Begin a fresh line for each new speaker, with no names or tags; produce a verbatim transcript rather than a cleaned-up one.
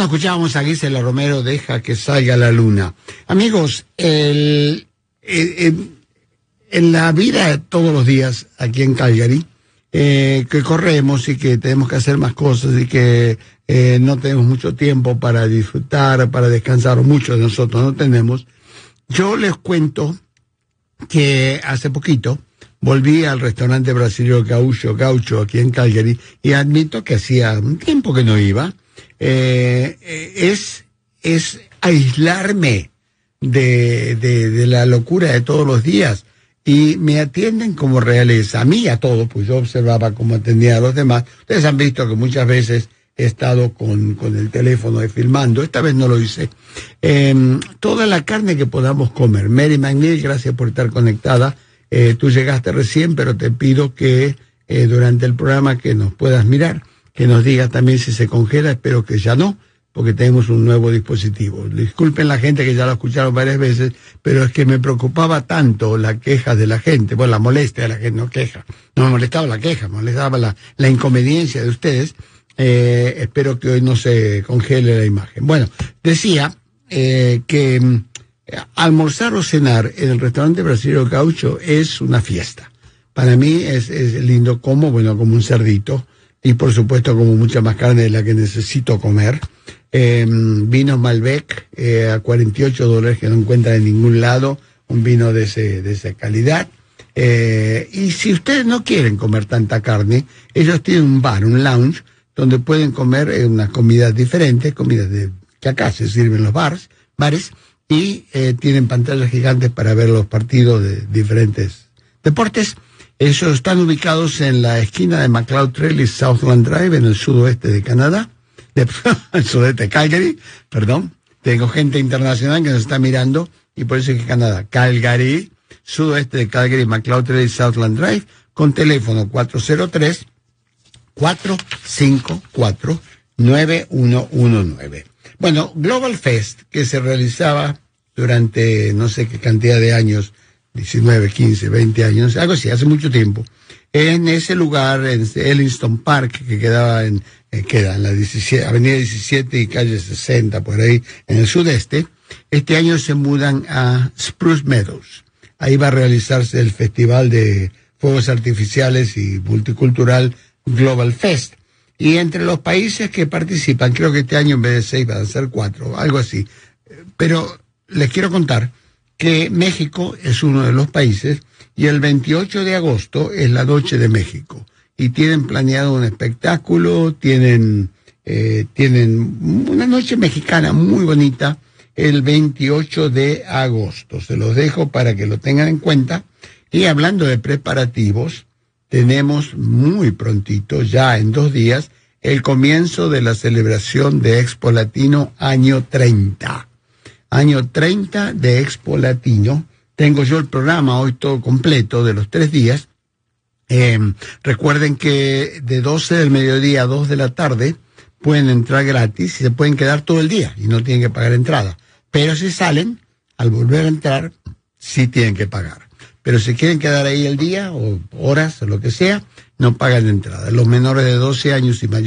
Bueno, escuchábamos a Gisela Romero, Deja que salga la luna. Amigos, el, el, el, en la vida de todos los días aquí en Calgary, eh, que corremos y que tenemos que hacer más cosas y que eh, no tenemos mucho tiempo para disfrutar, para descansar, o muchos de nosotros no tenemos. Yo les cuento que hace poquito volví al restaurante brasileño Gaucho, Gaucho aquí en Calgary, y admito que hacía un tiempo que no iba. Eh, es, es aislarme de, de, de la locura de todos los días, y me atienden como realeza, a mí y a todos, pues yo observaba cómo atendía a los demás. Ustedes han visto que muchas veces he estado con, con el teléfono de filmando, esta vez no lo hice. Eh, toda la carne que podamos comer. Mary McNeil, gracias por estar conectada. Eh, tú llegaste recién, pero te pido que eh, durante el programa que nos puedas mirar, que nos digas también si se congela. Espero que ya no, porque tenemos un nuevo dispositivo. Disculpen la gente que ya lo escucharon varias veces, pero es que me preocupaba tanto la queja de la gente, bueno, la molestia de la gente, no queja, no me molestaba la queja, me molestaba la, la inconveniencia de ustedes. Eh, espero que hoy no se congele la imagen. Bueno, decía eh, que eh, almorzar o cenar en el restaurante brasileño Gaucho es una fiesta. Para mí es, es lindo, como, bueno, como un cerdito, y por supuesto como mucha más carne de la que necesito comer. Eh, vinos Malbec eh, a cuarenta y ocho dólares, que no encuentran en ningún lado un vino de ese de esa calidad. Eh, y si ustedes no quieren comer tanta carne, ellos tienen un bar, un lounge, donde pueden comer eh, unas comidas diferentes, comidas de que acá se sirven en los bares, bares, y eh, tienen pantallas gigantes para ver los partidos de diferentes deportes. Ellos están ubicados en la esquina de McLeod Trail y Southland Drive, en el sudoeste de Canadá, de, el sudoeste de Calgary, perdón. Tengo gente internacional que nos está mirando, y por eso es que Canadá, Calgary, sudoeste de Calgary, McLeod Trail y Southland Drive, con teléfono cuatro cero tres, cuatro cinco cuatro, nueve uno uno nueve. Bueno, Global Fest, que se realizaba durante no sé qué cantidad de años, diecinueve, quince, veinte años, algo así, hace mucho tiempo, en ese lugar, en Elliston Park, que quedaba en, eh, queda en la diecisiete, avenida diecisiete y calle sesenta, por ahí, en el sudeste. Este año se mudan a Spruce Meadows. Ahí va a realizarse el Festival de Fuegos Artificiales y Multicultural Global Fest. Y entre los países que participan, creo que este año en vez de seis van a ser cuatro, algo así. Pero les quiero contar que México es uno de los países, y el veintiocho de agosto es la Noche de México. Y tienen planeado un espectáculo, tienen, eh, tienen una noche mexicana muy bonita el veintiocho de agosto. Se los dejo para que lo tengan en cuenta. Y hablando de preparativos, tenemos muy prontito, ya en dos días, el comienzo de la celebración de Expo Latino año treinta. Año treinta de Expo Latino. Tengo yo el programa hoy todo completo de los tres días. Eh, recuerden que de doce del mediodía a dos de la tarde pueden entrar gratis y se pueden quedar todo el día y no tienen que pagar entrada. Pero si salen, al volver a entrar, sí tienen que pagar. Pero si quieren quedar ahí el día o horas o lo que sea, no pagan entrada. Los menores de doce años y mayores